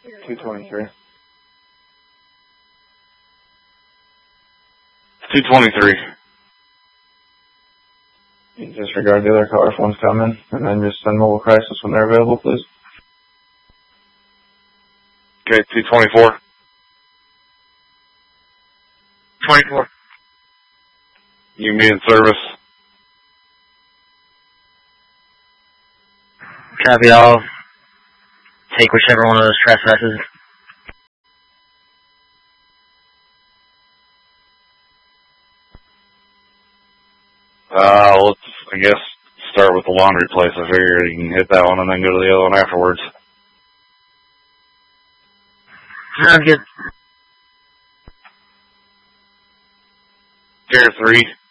223. 223. You disregard the other car if one's coming, and then just send mobile crisis when they're available, please. Okay, 224. 24. You can be in service. Copy all. Take whichever one of those trespasses. Let's, I guess, start with the laundry place. I figure you can hit that one and then go to the other one afterwards. Sounds good. Tier 3.